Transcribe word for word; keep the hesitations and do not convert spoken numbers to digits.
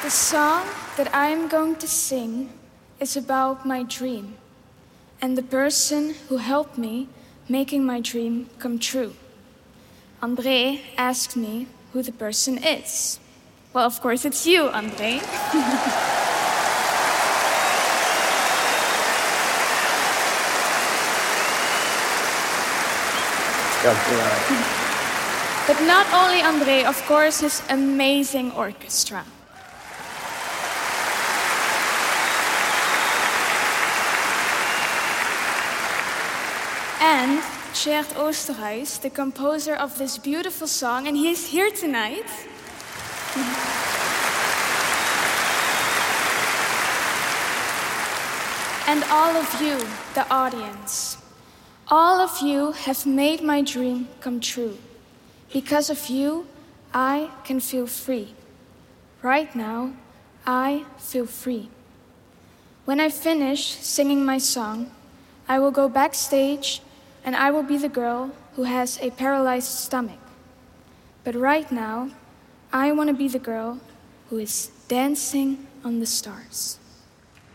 The song that I am going to sing is about my dream and the person who helped me making my dream come true. André asked me who the person is. Well, of course, it's you, André. But not only André, of course, his amazing orchestra. And Tjeerd Oosterhuis, the composer of this beautiful song, and he is here tonight. And all of you, the audience. All of you have made my dream come true. Because of you, I can feel free. Right now, I feel free. When I finish singing my song, I will go backstage and I will be the girl who has a paralyzed stomach. But right now, I want to be the girl who is dancing on the stars.